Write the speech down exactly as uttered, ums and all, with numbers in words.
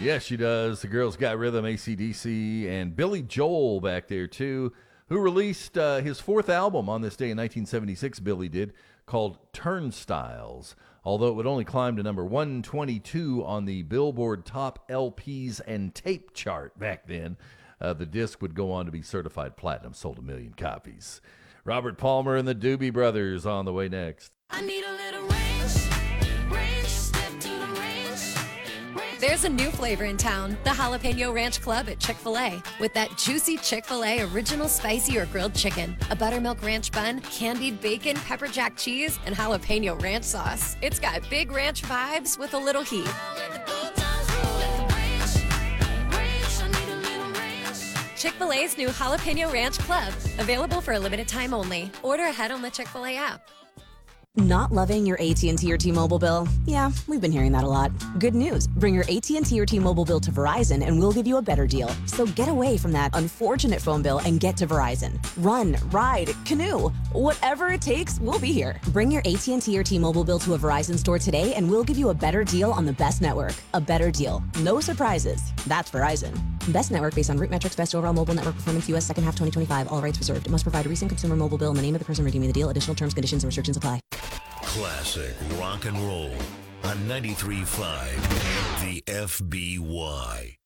Yeah, she does. The Girls Got Rhythm, A C D C, and Billy Joel back there, too, who released uh, his fourth album on this day in nineteen seventy-six, Billy did, called Turnstiles. Although it would only climb to number one twenty-two on the Billboard Top L Ps and Tape chart back then, uh, the disc would go on to be certified platinum, sold a million copies. Robert Palmer and the Doobie Brothers on the way next. I need a little range, range, step to the range, range. There's a new flavor in town, the Jalapeno Ranch Club at Chick-fil-A. With that juicy Chick-fil-A original spicy or grilled chicken, a buttermilk ranch bun, candied bacon, pepper jack cheese, and jalapeno ranch sauce. It's got big ranch vibes with a little heat. Let the good times roll, let the range, range. I need a little range. Chick-fil-A's new Jalapeno Ranch Club, available for a limited time only. Order ahead on the Chick-fil-A app. Not loving your A T and T or T-Mobile bill? Yeah, we've been hearing that a lot. Good news. Bring your A T and T or T-Mobile bill to Verizon and we'll give you a better deal. So get away from that unfortunate phone bill and get to Verizon. Run, ride, canoe. Whatever it takes, we'll be here. Bring your A T and T or T-Mobile bill to a Verizon store today and we'll give you a better deal on the best network. A better deal. No surprises. That's Verizon. Best network based on root metrics, best overall mobile network performance, U S second half twenty twenty-five. All rights reserved. It must provide a recent consumer mobile bill and the name of the person redeeming the deal. Additional terms, conditions, and restrictions apply. Classic rock and roll on ninety-three point five The F B Y.